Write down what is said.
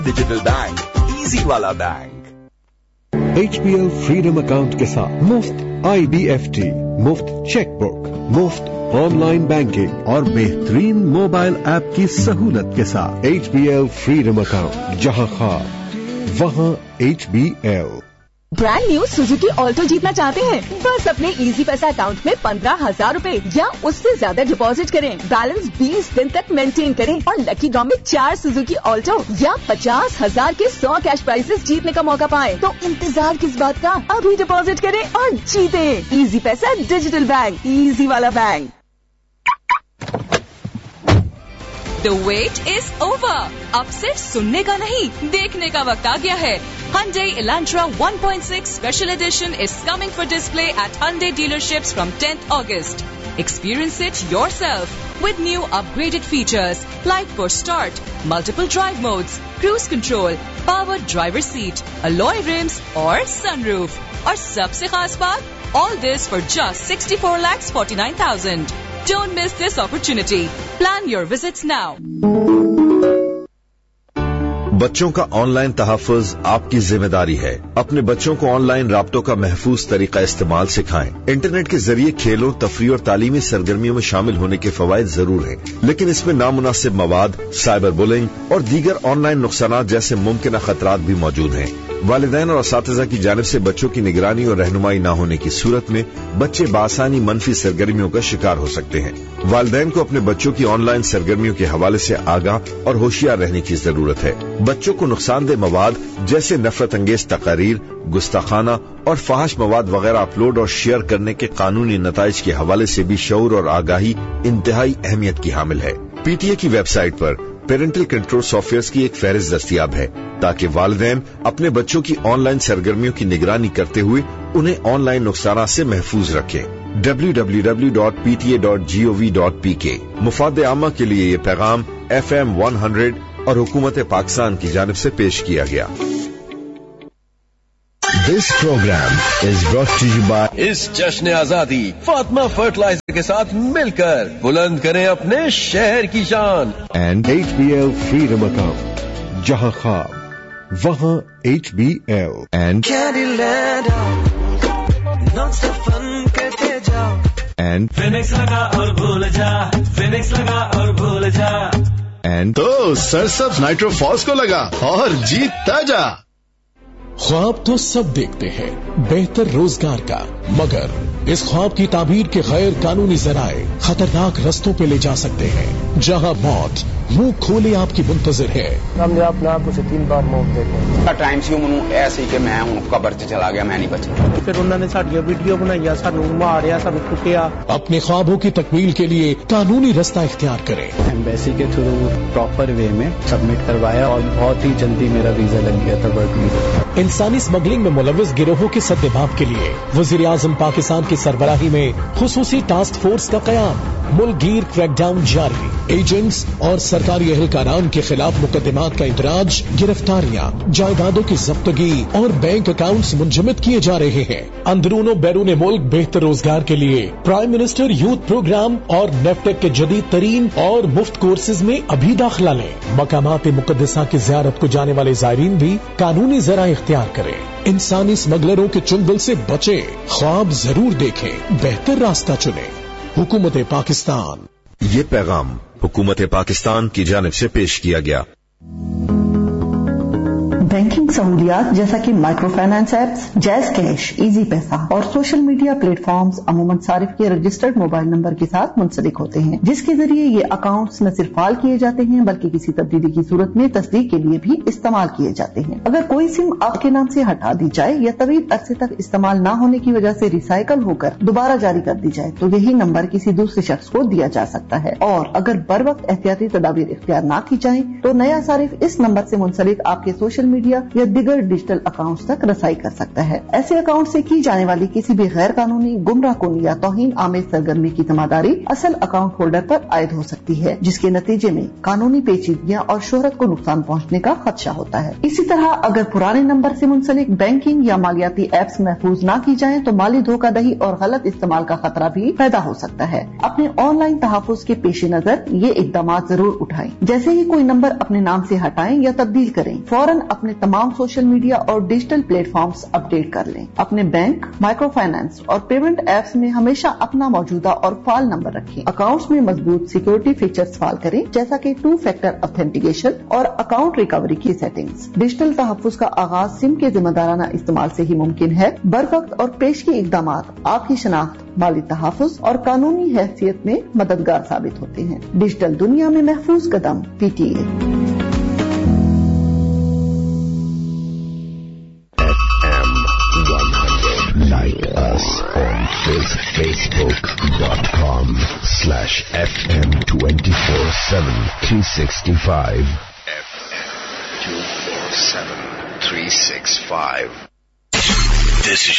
Digital bank, easy वाला bank. HBL freedom account के साथ मुफ्त IBFT, मुफ्त चेकबुक, मुफ्त ऑनलाइन बैंकिंग और बेहतरीन मोबाइल ऐप की सहूलत के साथ HBL फ्रीडम अकाउंट, जहां ख्वाब वहां HBL। Brand new Suzuki Alto जीतना चाहते हैं? बस अपने इजी पैसा अकाउंट में 15,000 रूपए या उससे ज्यादा डिपॉजिट करें, बैलेंस 20 दिन तक मेंटेन करें और लकी ड्रॉ में 4 सुजुकी ऑल्टो या 50,000 के 100 कैश प्राइजेस जीतने का मौका पाएं। तो इंतजार किस बात का, अभी डिपॉजिट करें और जीतें। इजी पैसा डिजिटल बैंक, इजी वाला bank. The wait is over. अब सिर्फ सुनने का नहीं, देखने का वक्त आ गया है। Hyundai Elantra 1.6 Special Edition is coming for display at Hyundai dealerships from 10th August. Experience it yourself with new upgraded features like push start, multiple drive modes, cruise control, powered driver seat, alloy rims और sunroof. और सबसे खास बात, all this for just 64,49,000. Don't miss this opportunity. Plan your visits now. बच्चों का online तहफ़्फ़ुज़ आपकी जिम्मेदारी है। अपने बच्चों को ऑनलाइन राब्तों का महफूज तरीका इस्तेमाल सिखाएं। इंटरनेट के जरिए खेलों, तफरीह और तालीमी सरगर्मियों में शामिल होने के फवायद जरूर हैं, लेकिन इसमें नामुनासिब मवाद, साइबर बुलिंग और दीगर ऑनलाइन नुकसानात जैसे मुमकिन खतरात भी मौजूद हैं। वालिदैन और असातिज़ा की जानिब से बच्चों की निगरानी और रहनुमाई न होने की सूरत में बच्चे बासानी मनफी सरगर्मियों का शिकार हो सकते हैं। वालिदैन को अपने बच्चों की ऑनलाइन सरगर्मियों के हवाले से आगाह और होशियार रहने की जरूरत है। बच्चों को नुकसानदेह मवाद जैसे नफरत अंगेज तकारीर, गुस्ताखाना और फहाश मवाद वगैरह अपलोड और शेयर करने के कानूनी नताइज के हवाले से भी शऊर और आगाही इंतहाई अहमियत की हामिल है। PTA की वेबसाइट पर पेरेंटल कंट्रोल सॉफ्टवेयर की एक फहरिस्त दस्तयाब है ताकि वालिदैन अपने बच्चों की ऑनलाइन सरगर्मियों की निगरानी करते हुए उन्हें ऑनलाइन नुकसानात से महफूज रखें। www.pta.gov.pk। मुफाद आमा के लिए ये पैगाम FM 100 और हुकूमत पाकिस्तान की जानिब से पेश किया गया। This program is brought to you by इस जश्न आजादी फातिमा फर्टिलाइजर के साथ मिलकर बुलंद करें अपने शहर की शान and HBL फ्रीडम अकाउंट, जहां ख्वाब वहां HBL and फिनिक्स लगा और भूल जा, फिनिक्स लगा और भूल जा। and तो सरसब्ज नाइट्रो फॉल्स को लगा और जीतता जा। ख्वाब तो सब देखते हैं बेहतर रोजगार का, मगर इस ख्वाब की ताबीर के गैर कानूनी जराए खतरनाक रस्तों पे ले जा सकते हैं, जहां मौत मुंह खोले आपकी मुंतजिर है। हमने अपने आप को 3 बार मौत देखा। टाइम से मनु ऐसे कि मैं हूं कब्र च चला गया, मैं नहीं बचा। फिर उन्होंने साडी वीडियो बनाई, सानू मारिया, सानू कुटिया। अपने ख्वाबों की तकमील के लिए कानूनी रास्ता इख्तियार करें। एम्बेसी के थ्रू प्रॉपर वे में सबमिट करवाया और बहुत ही जल्दी मेरा वीजा लग गया था, वर्क वीजा। इंसानी स्मगलिंग में मुलव्वस गिरोहों के सद्देबाब के लिए वजीर आजम पाकिस्तान की सरबराही में खुसूसी टास्क फोर्स का कयाम। मुल्कगीर क्रैकडाउन जारी, एजेंट्स और सरकारी एहलकारान के खिलाफ मुकदमात का इंदराज, गिरफ्तारियां, जायदादों की जब्तगी और बैंक अकाउंट्स मुंजमद किए जा रहे हैं। अंदरूनो बैरून मुल्क बेहतर रोजगार के लिए प्राइम मिनिस्टर यूथ प्रोग्राम और नेफ्टेक के जदीद तरीन और मुफ्त कोर्सेज में अभी दाखिला लें। मकामात मुकद्दसा की ज़ियारत को जाने वाले ज़ायरीन भी कानूनी ज़रा इख्तियार करें। इंसानी स्मगलरों के चुंगल से बचे, ख्वाब जरूर देखें, बेहतर रास्ता चुने। हुकूमत पाकिस्तान। ये पैगाम हुकूमत पाकिस्तान की जानिब से पेश किया गया। बैंकिंग सहूलियात जैसा कि micro finance apps, jazz cash, easy पैसा और सोशल मीडिया प्लेटफॉर्म्स अमूमन सारिफ के रजिस्टर्ड मोबाइल नंबर के साथ मुंसलिक होते हैं, जिसके जरिए ये अकाउंट्स न सिर्फ फाल किए जाते हैं बल्कि किसी तब्दीली की सूरत में तस्दीक के लिए भी इस्तेमाल किए जाते हैं। अगर कोई सिम आपके नाम से हटा दी जाए या तवील अरसे तक इस्तेमाल न होने की वजह से रिसाइकल होकर दोबारा जारी कर दी जाए तो यही नंबर किसी दूसरे शख्स को दिया जा सकता है। और अगर बर वक्त एहतियाती तदाबीर इख्तियार न की जाए तो नया सारिफ इस नंबर से मुंसलिक आपके सोशल मीडिया मीडिया या दिगर डिजिटल अकाउंट्स तक रसाई कर सकता है। ऐसे अकाउंट से की जाने वाली किसी भी गैर कानूनी, गुमराहकुन या तौहीन आमेज सरगर्मी की जिम्मेदारी असल अकाउंट होल्डर पर आयद हो सकती है, जिसके नतीजे में कानूनी पेचीदगियां और शोहरत को नुकसान पहुंचने का खदशा होता है। इसी तरह अगर पुराने नंबर से मुंसलिक बैंकिंग या मालियाती एप्स महफूज न की जाएं तो माली धोखाधड़ी और गलत इस्तेमाल का खतरा भी पैदा हो सकता है। अपने ऑनलाइन तहफ़्फ़ुज़ के पेश नजर ये इक़दाम जरूर उठाएं। जैसे ही कोई नंबर अपने नाम से हटाएं या तब्दील करें, फौरन अपने तमाम सोशल मीडिया और डिजिटल प्लेटफॉर्म्स अपडेट कर लें। अपने बैंक, माइक्रो फाइनेंस और पेमेंट एप्स में हमेशा अपना मौजूदा और फाल नंबर रखें। अकाउंट्स में मजबूत सिक्योरिटी फीचर्स फाल करें, जैसा कि 2 फैक्टर ऑथेंटिकेशन और अकाउंट रिकवरी की सेटिंग्स। डिजिटल तहफ़्फ़ुज़ का आगाज सिम के जिम्मेदाराना इस्तेमाल से ही मुमकिन है। बरवक्त और पेशगी इक़दाम आपकी शनाख्त, माली तहफ़्फ़ुज़ और कानूनी हैसियत में मददगार साबित होते हैं। डिजिटल दुनिया में महफूज कदम, PTA। Like us on Facebook.com/FM247 365. FM 247 365. This is